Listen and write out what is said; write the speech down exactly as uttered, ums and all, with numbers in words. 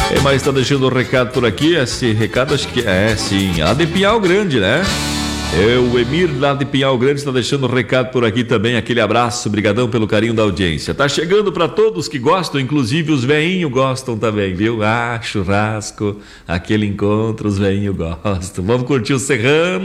Quem mais está deixando o recado por aqui? Esse recado acho que é, sim, lá de Pinhal Grande, né? É, o Emir lá de Pinhal Grande está deixando o recado por aqui também. Aquele abraço, brigadão pelo carinho da audiência. Tá chegando para todos que gostam, inclusive os veinhos gostam também, viu? Ah, churrasco, aquele encontro, os veinhos gostam. Vamos curtir o Serrano.